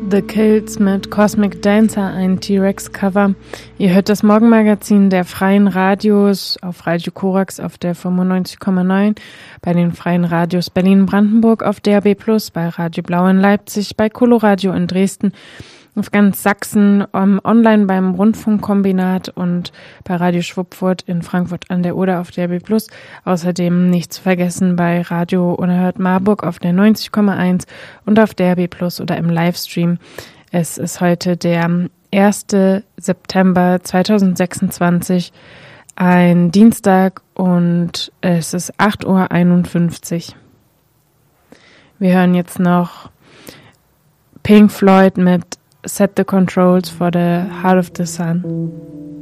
The Kills mit Cosmic Dancer, ein T-Rex-Cover. Ihr hört das Morgenmagazin der Freien Radios auf Radio Korax auf der 95,9, bei den Freien Radios Berlin-Brandenburg auf DAB+, bei Radio Blau in Leipzig, bei Coloradio in Dresden, auf ganz Sachsen, online beim Rundfunkkombinat und bei Radio Schwuppfurt in Frankfurt an der Oder auf DAB+. Außerdem nicht zu vergessen bei Radio Unerhört Marburg auf der 90,1 und auf DAB+ oder im Livestream. Es ist heute der 1. September 2026, ein Dienstag, und es ist 8:51 Uhr. Wir hören jetzt noch Pink Floyd mit Set the Controls for the Heart of the Sun.